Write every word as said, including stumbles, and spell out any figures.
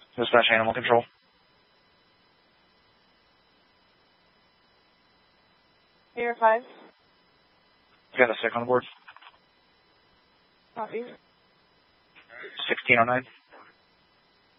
Dispatch Animal Control. Air five. Got a sick on the board. Copy. sixteen oh nine.